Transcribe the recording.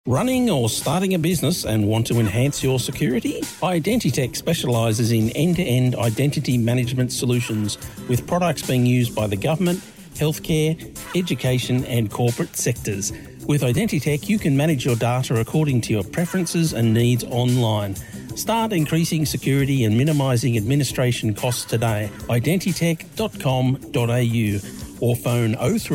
Running or starting a business and want to enhance your security? Identitech specialises in end-to-end identity management solutions with products being used by the government, healthcare, education and corporate sectors. With Identitech, you can manage your data according to your preferences and needs online. Start increasing security and minimising administration costs today. Identitech.com.au or phone 03